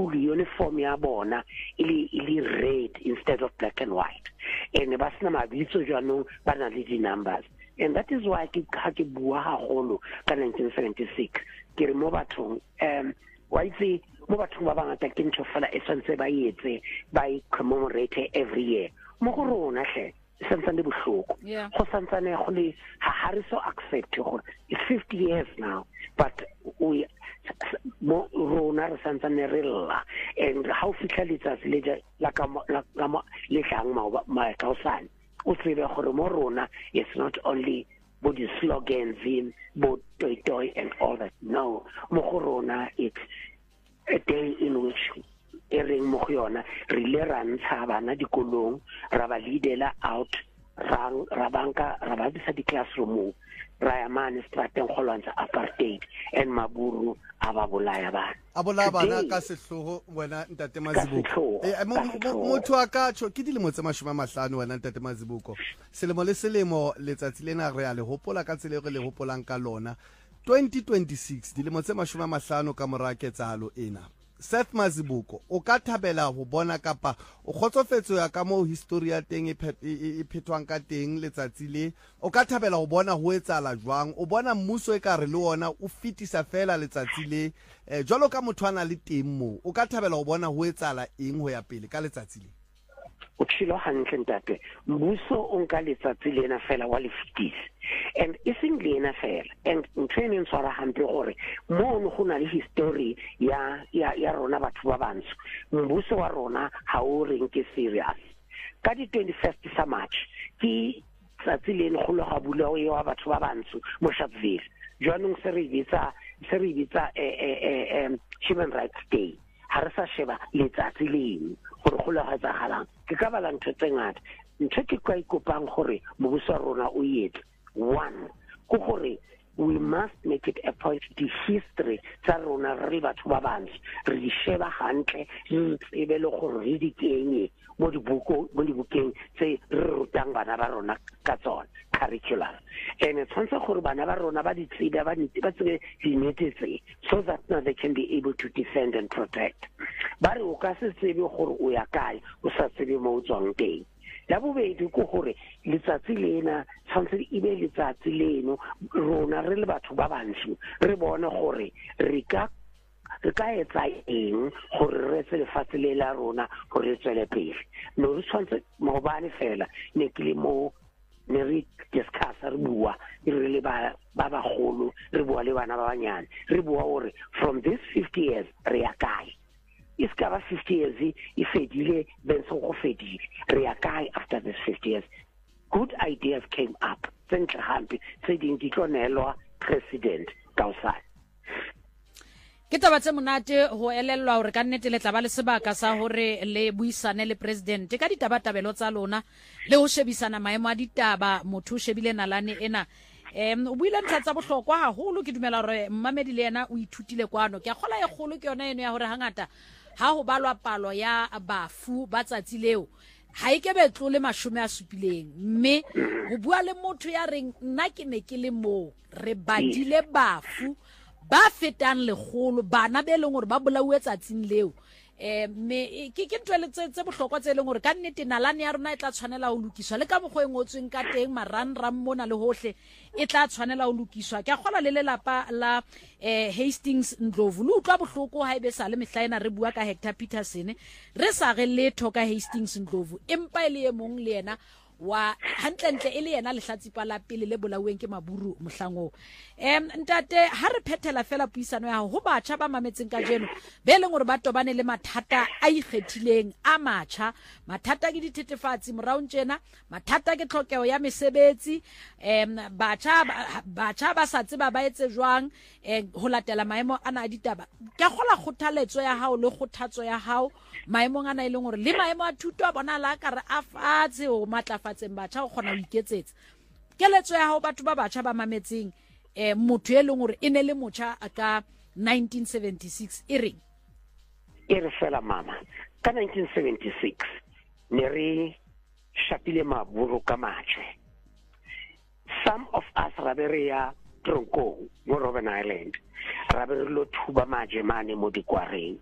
school uniform ya bona ili red instead of black and white, and ba sena mabitso jwanong ba na le di-numbers. And that is why ke bua haholo ka 1976 ke re mo bathong wa itse mo bathong ba bangata ke ntho fela e santse ba etse ba commemorate every year. Mo go rona hle santsane bohloko go santsane go le ha re so accept gore it's 50 years now, but we mo rona re santsane re lla, and how fitla letsatsi le la ka le hlang ma ka usane o tsebe gore mo rona it's not only body slogans in bo toy and all that. No, mo go rona it's a day in which ereng mo go yona re le ra ntsha bana dikolong ra ba leadela out ra banka ra ba disa di classroom ra ya mane strateng go lwantsha apartheid and maburu aba bolaya bana abola bana ka sehlogo wena ntate Mazibuko motho a ka tsho ke dilemo tse 50 wena ntate Mazibuko selemo le selemo letsatsi lena re a le hopola ka tsele re le hopolang ka lona 2026 dilemo tse 50 ka mora ketsahalo ena. Seth Mazibuko o ka thabela ho bona kapa o kgotsofetso ya ka mo history ya teng e phethwang ka teng letsatsi le o ka thabela ho bona ho etsala jwang o bona mmuso e ka re le ona o fitisa fela letsatsi le jwalo ka motho ana le teng mo o ka thabela ho bona ho etsala eng ho ya pele ka letsatsi le o tshilo hantle ntate mmuso o nka letsatsi lena fela wa le fitisa and iseng lena fela and training swara hampe gore mo no gona le history ya rona batho ba bantsho mmuso wa rona ha o reng ke serious ka di 21st sa March ke tsatsi lena go lo ga bula o ya batho ba bantsho mo Sharpeville jwanong se re bitsa Human Rights Day ha re sa sheba letsatsi leno gore go lo ga tsagalang ke ka bala ntho tse ngata ntho ke kwa ikopang gore mmuso wa rona o yetse one go gore we must make it a point to history tsa rona re batho ba bantsho re di sheba hantle re tsebe le gore re di kenye mo dibukeng tse re rutang bana ba rona ka tsona curriculum and tshwanetse gore bana ba rona ba di tsebe ba tsebe dinete tse so that now they can be able to defend and protect ba re o ka se tsebe gore o ya kae o sa tsebe mo o tswang teng ya bobedi go gore letsatsi lena tshwanetse e be letsatsi leno rona re le batho ba bantsho re bone gore re ka etsa eng gore re se lefatshe le la rona gore re tswele pele no re tshwanetse mo bane fela ne ke le mo ne re discuss re bua re le ba bagolo re bua le bana ba banyane re bua gore from this 50 years re ya kae is cover 50 years if fedile then so go fedile re ya kae after this 50 years good ideas came up tsentle hampe tse ding di tlonelwa president kausana ke taba tse monate ho elellwa hore ka nnete le tla ba le sebaka sa hore le buisane le president ka ditabatabelo tsa lona le ho shebisana maemo a ditaba motho shebile nalane ena o buile ntlha tsa bohlokwa haholo ke dumela hore mmamedi le yena o ithutile kwano ke a kgola e kgolo ke yona eno ya hore hangata ha ho balwa palo ya bafu ba tsatsi leo ha ike betlo le 70 mme ho bua le motho ya reng nna ke ne ke le mo re badile bafu ba fetang legolo bana be leng hore ba bolauwe tsatsing leo me ke ntwele tse bohlokwa tse leng hore ka nnete nalane ya rona e tla tshwanela ho lokiswa le ka mogwe ngotsweng ka teng maranram mona le hohle e tla tshwanela ho lokiswa ke a kgola le lelapa la Hastings Ndlovu le utlwa bohloko ha ebe sa le mehlaena re bua ka Hector Peterson re sa re letho ka Hastings Ndlovu empa ile e mong le yena wa hantlentle ile yena lehlatsipa la pele le bolaweng ke maburu mohlango ntate ha re phethela fela puisano ya ho batjha ba mametseng ka jeno be leng hore ba tobane le mathata a ikgethileng a matjha mathata ke dithetefatsi moraong tjena mathata ke tlhokeho ya mesebetsi batjha ba sa tseba ba etse jwang ho latela maemo ana a ditaba ke gola khothaletso ya hao le khothatso ya hao maemong ana ile hore le maemo a thuto a bona la ka re a fatse o matlafatseng batjha go kgona ho iketsetsa keletso ya hao batho ba batjha ba mametseng motho e leng hore e ne le motjha ka 1976 e reng e re fela mama ka 1976 ne re shapile maburu ka matjhe some of us raberia Tronko mo Robben Island rabe re lo thuba maje mane mo dikwareng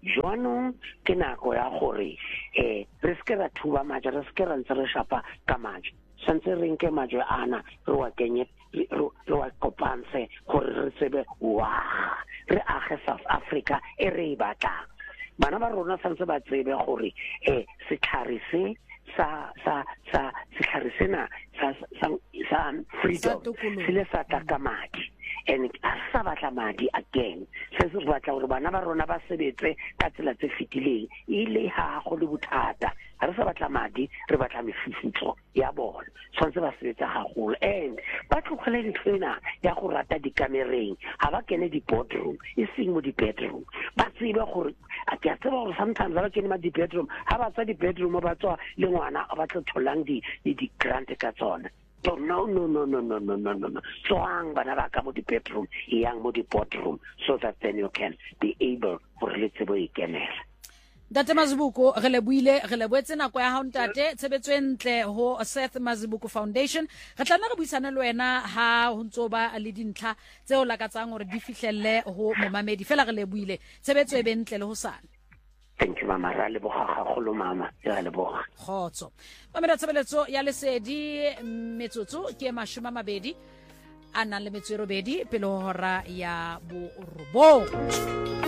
jwanong ke nako ya gore re se ke ra thuba maje re se ke ra ntse re shapa ka maje santse re nke maje ana re wa kenye re wa kopanse gore re sebe wa re age South Africa e re batla bana ba rona santse ba tsebe gore setlhare se sa setlharisena sa freedom sile sa taka madi and sa batla madi again se se batla gore bana ba rona ba sebetse ka tsela tse fitileng ile ha go le bothata ha re sa batla madi re batla mefufutso ya bona tshwantse ba sebetsa haholo and ba tlogele ntwena ya go rata dikamereng ha ba kene di-boardroom e seng mo di-bedroom ba tsebe gore ke a tseba gore sometimes ba kene mo di-bedroom ha ba tswa di-bedroom ba tswa le ngwana ba tlo tholang di-grant ka tsona so no tswang bana ba ka mo di-bedroom yang mo di-boardroom so that then you can be able gore le tsebo e kenela Ntate Mazibuko re leboetse nako ya hao ntate tshebetso e ntle ho Seth Mazibuko Foundation re tla nna re buisana le wena ha ho ntso ba le dintlha tseo lakatsang hore di fihlelle ho momamedi fela re leboile tshebetso e be ntle le ho sana. Thank you mama ra leboga gagolo mama ra leboga khotso mamela tshebeletso ya lesedi metsotso ke 20 a nang le metso e 8 pele ho hora ya bo 9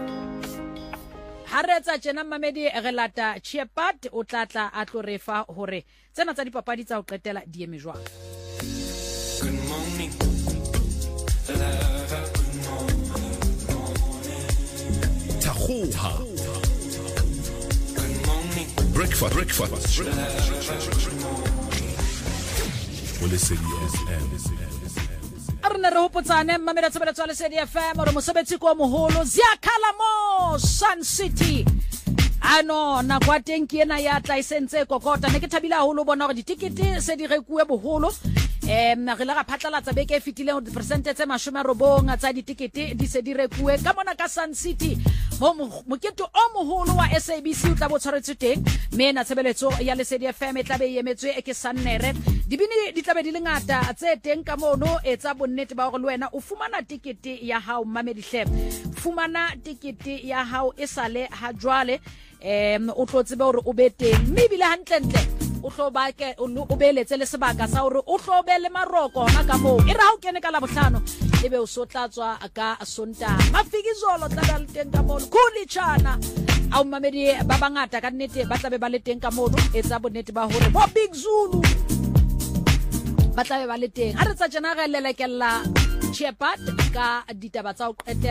Haretsa tjena mamedi re lata Chiepat o tlatla a tlo refa hore tsena tsa dipapadi tsa ho qetela di eme jwang. Good morning. Good morning. Tahoha. Good morning. Breakfast. Arna re hopotsane mamela tshebeletso ya Lesedi FM re mosebetsi ko moholo Ziakhala mo Sun City ano na kwa teng ke ena ya tlaisentse kokota ne ke thabile haholo bona gore ditikete se di rekuwe boholo re la ga phatlalatsa beke e fitile percentage tse 90 tsa ditikete di se di rekuwe ka mona ka Sun City moketo o moholo wa SABC o tla bo tshwaretse teng me na tshebeletso ya Lesedi FM e tla be emetswe e ke Sannere dibini di tla be di lengata tse teng ka mono e tsa bonnete ba gore le wena o fumana tikete ya hao mamedi hle fumana tikete ya hao e sale ha jwale o tlotsebe hore o be teng mme bile hantlentle o hlobake o beletse le sebaka sa hore o hlobele maroko hona ka moo e ra ho kene ka la bohlano ebe o sotlatswa ka sonta mafikizolo tla le teng ka moo khulichana au mamedi ba bangata ka nnete ba tla be ba le teng ka moo e tsa bonnete ba hore bo Big Zulu ba tla be ba le teng ha re tsa jena re lelekella Chiepat ka ditaba tsa o